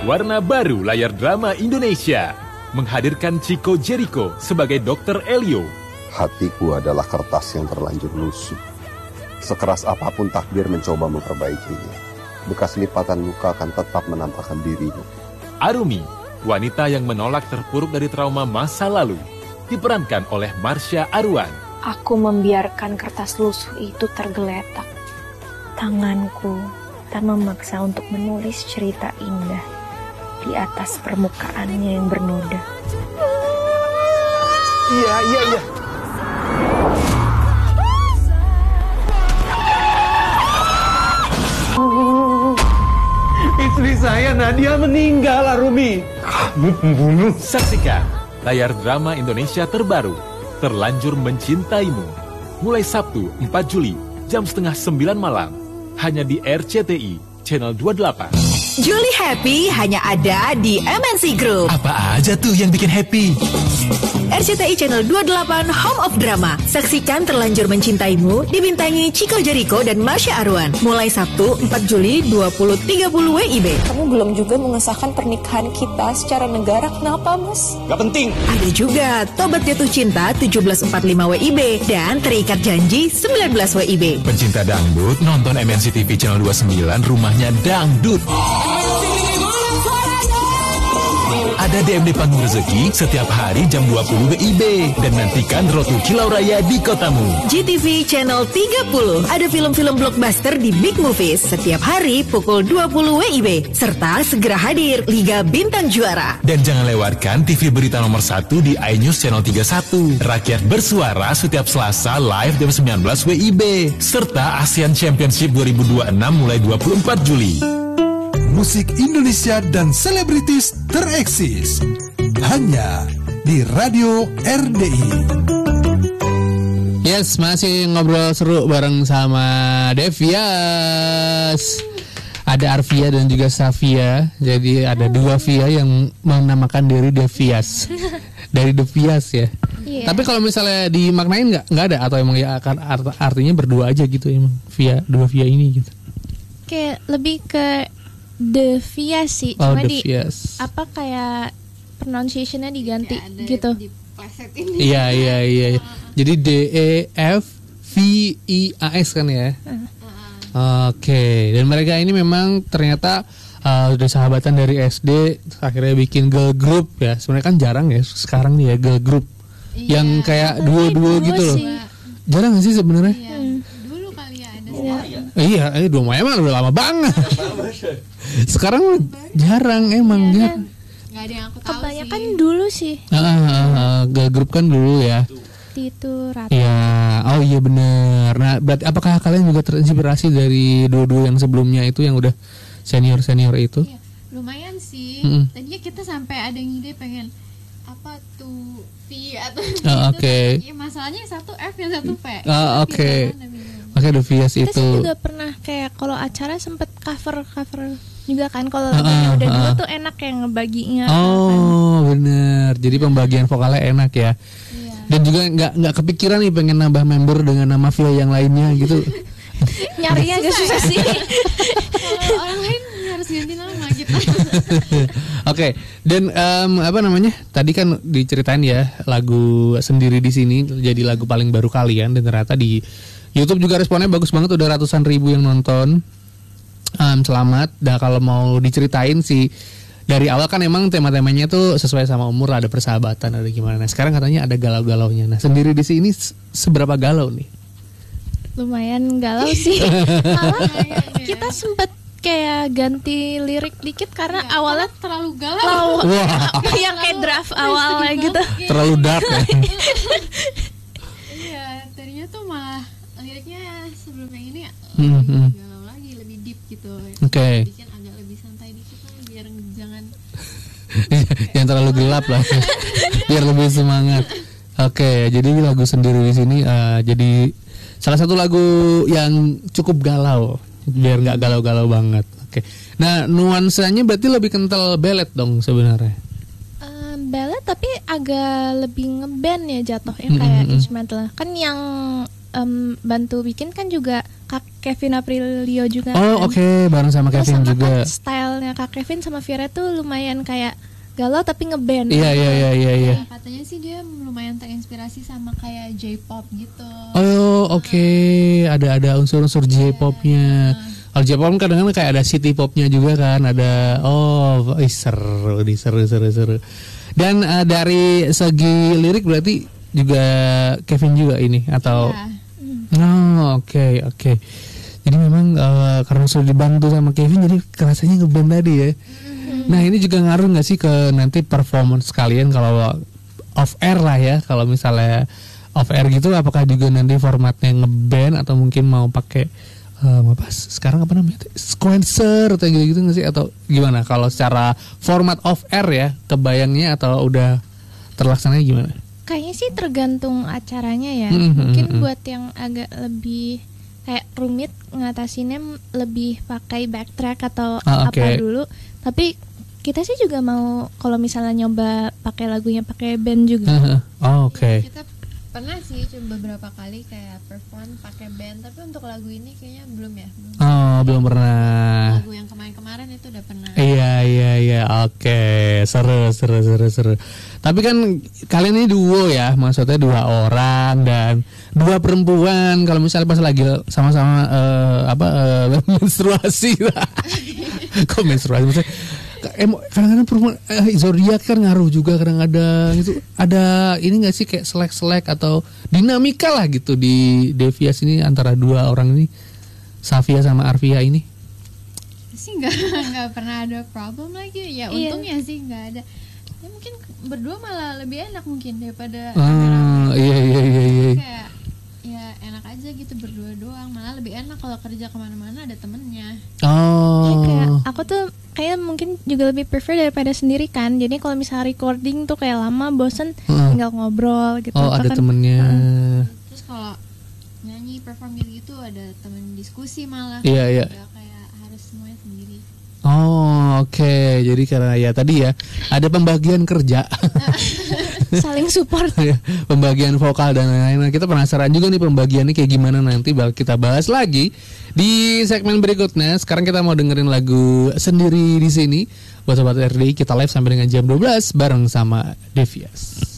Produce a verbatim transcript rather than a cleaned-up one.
Warna baru layar drama Indonesia menghadirkan Chico Jericho sebagai dokter Elio. Hatiku adalah kertas yang terlanjur lusuh. Sekeras apapun takdir mencoba memperbaikinya, bekas lipatan luka akan tetap menampakkan dirinya. Arumi, wanita yang menolak terpuruk dari trauma masa lalu, diperankan oleh Marsha Arwan. Aku membiarkan kertas lusuh itu tergeletak. Tanganku tak memaksa untuk menulis cerita indah di atas permukaannya yang bernoda. Iya, iya, iya. Istri saya Nadia meninggal, Arumi. Kamu pembunuh. Saksikan layar drama Indonesia terbaru, Terlanjur Mencintaimu, mulai Sabtu empat Juli jam setengah sembilan malam, hanya di R C T I Channel dua puluh delapan. Juli Happy hanya ada di M N C Group. Apa aja tuh yang bikin happy? R C T I Channel dua puluh delapan Home of Drama. Saksikan Terlanjur Mencintaimu dibintangi Chico Jericho dan Marsha Arwan. Mulai Sabtu empat Juli dua puluh tiga puluh W I B. Kamu belum juga mengesahkan pernikahan kita secara negara, kenapa mas? Gak penting. Ada juga Tobat Jatuh Cinta tujuh belas empat puluh lima W I B dan Terikat Janji sembilan belas W I B. Pencinta dangdut nonton M N C T V Channel dua puluh sembilan, rumahnya dangdut. Ada D M D Panggung Rezeki setiap hari jam dua puluh W I B. Dan nantikan Road to Kilau Raya di kotamu. G T V Channel tiga puluh. Ada film-film blockbuster di Big Movies setiap hari pukul dua puluh W I B. Serta segera hadir Liga Bintang Juara. Dan jangan lewatkan T V Berita nomor satu di iNews Channel tiga puluh satu. Rakyat bersuara setiap Selasa live jam sembilan belas W I B. Serta ASEAN Championship dua ribu dua puluh enam mulai dua puluh empat Juli. Musik Indonesia dan selebritis tereksis hanya di Radio R D I. Yes, masih ngobrol seru bareng sama Devias. Ada Arvia dan juga Safia. Jadi ada dua Via yang menamakan diri Devias. Dari Devias ya. Yeah. Tapi kalau misalnya dimaknain nggak nggak ada, atau emang ya akan art- artinya berdua aja gitu emang Via, dua Via ini gitu. Kayak lebih ke Devias sih, oh, cuma di Devias. apa kayak pronunciation-nya diganti gitu. Iya iya iya. Jadi D E F V I A S kan ya. Uh. Oke, okay. Dan mereka ini memang ternyata uh, udah sahabatan dari S D, akhirnya bikin girl group ya. Sebenarnya kan jarang ya sekarang nih ya girl group. Iya, yang kayak duo-duo gitu loh. Jarang gak sih sebenarnya? Iya. Dulu kali ya ada. Iya, eh dua emang udah lama banget. Sekarang jarang emang ya, jarang. Gak ada yang aku tahu. Kebanyakan sih. dulu sih. Ah, uh, uh, uh, grup kan dulu ya. Itu Rata. Ya, oh iya benar. Nah, berarti apakah kalian juga terinspirasi dari duo-duo yang sebelumnya itu yang udah senior-senior itu? Iya, lumayan sih. Mm-hmm. Tadinya kita sampai ada ngide pengen apa tuh V atau oh, oke. Okay. Ya, masalahnya yang satu F yang satu P. Oh, oke. Okay. Makanya Devias itu. Kita sih juga pernah kayak kalau acara sempet cover-cover juga kan, kalau uh, uh, udah uh, dulu tuh enak yang ngebaginya. Oh kan. Bener, jadi pembagian vokalnya enak ya. Iya. Dan juga nggak nggak kepikiran nih pengen nambah member dengan nama Via yang lainnya gitu. Nyarinya agak susah sih. Kalau orang lain harus ganti nama gitu. Oke, okay. Dan um, apa namanya? Tadi kan diceritain ya lagu Sendiri di Sini jadi lagu paling baru kalian, dan ternyata di YouTube juga responnya bagus banget, udah ratusan ribu yang nonton. Um, selamat. Nah, kalau mau diceritain sih dari awal kan emang tema-temanya tuh sesuai sama umur, ada persahabatan, ada gimana. Nah, sekarang katanya ada galau-galaunya. Nah, Sendiri di Sini seberapa galau nih? Lumayan galau sih. Malah kita sempet kayak ganti lirik dikit karena ya, awalnya terlalu galau. Wah. Yang kayak draft awalnya gitu. Terlalu dark ya. Iya, tadinya tuh malah liriknya sebelum yang ini hmm, lebih hmm. galau lagi, lebih deep gitu. Oke. Okay. Bikin agak lebih santai dikit lah biar jangan yang terlalu gelap lah. Biar lebih semangat. Oke, okay, jadi lagu Sendiri di Sini uh, jadi salah satu lagu yang cukup galau, biar nggak galau-galau banget. Oke, okay. Nah nuansanya berarti lebih kental ballad dong sebenarnya. Uh, ballad tapi agak lebih ngeband ya jatuhnya, kayak mm-hmm. instrumental. Kan yang um, bantu bikin kan juga Kak Kevin Aprilio juga. Oh kan. oke, okay. Bareng sama terus Kevin sama juga. Kan stylenya lagunya Kak Kevin sama Vira tuh lumayan kayak galau tapi ngeband. Iya iya iya iya iya. Nah, katanya sih dia lumayan terinspirasi sama kayak J-pop gitu. Oh, oke. Okay. Ada ada unsur-unsur J-popnya. Kalau J-pop kadang-kadang kayak ada city popnya juga kan, ada oh, ih, seru, nih, seru, seru, seru. Dan uh, dari segi lirik berarti juga Kevin juga ini atau? Yeah. Oh, oke, okay, oke. Okay. Jadi memang uh, karena sudah dibantu sama Kevin, jadi kerasanya ngeband tadi ya. Mm-hmm. Nah ini juga ngaruh nggak sih ke nanti performance kalian kalau off air lah ya, kalau misalnya off air gitu, apakah juga nanti formatnya ngeband atau mungkin mau pakai Um, apa sekarang apa namanya sequencer atau gitu-gitu nggak sih atau gimana kalau secara format off air ya kebayangnya atau udah terlaksananya gimana? Kayaknya sih tergantung acaranya ya. Mm-hmm. Mungkin buat yang agak lebih kayak rumit ngatasinnya lebih pakai backtrack atau ah, okay. apa dulu. Tapi kita sih juga mau kalau misalnya nyoba pakai lagunya pakai band juga. Uh-huh. Oh, oke. Okay. Kita pernah sih coba beberapa kali kayak perform pakai band, tapi untuk lagu ini kayaknya belum ya. Belum. Oh, belum pernah. Lagu yang kemarin-kemarin itu udah pernah. Iya, iya, iya. Oke, okay. seru, seru, seru, seru. Tapi kan kalian ini duo ya, maksudnya dua orang dan dua perempuan. Kalau misalnya pas lagi sama-sama uh, apa uh, menstruasi, kok menstruasi? Maksudnya, Emo, kadang-kadang perempuan eh, zodiak kan ngaruh juga kadang-kadang itu ada ini nggak sih kayak selek-selek atau dinamika lah gitu di Devias ini antara dua orang ini Safia sama Arvia ini sih nggak nggak pernah ada problem lagi ya untungnya yeah. sih nggak ada ya mungkin berdua malah lebih enak mungkin daripada ah, iya iya iya iya kayak ya enak aja gitu berdua doang malah lebih enak kalau kerja kemana-mana ada temennya. Oh ya, kayak aku tuh kayak mungkin juga lebih prefer daripada sendiri kan. Jadi kalau misalnya recording tuh kayak lama bosen uh. tinggal ngobrol gitu. Oh ada kan, temennya. Uh. Terus kalau nyanyi perform gitu ada temen diskusi malah. Iya iya. Kayak harus semuanya sendiri. Oh oke okay. Jadi karena ya tadi ya ada pembagian kerja. Saling support. Pembagian vokal dan lain-lain. Kita penasaran juga nih pembagiannya kayak gimana nanti bakal kita bahas lagi di segmen berikutnya. Sekarang kita mau dengerin lagu Sendiri di Sini buat sobat R D I. Kita live sampai dengan jam dua belas bareng sama Devias.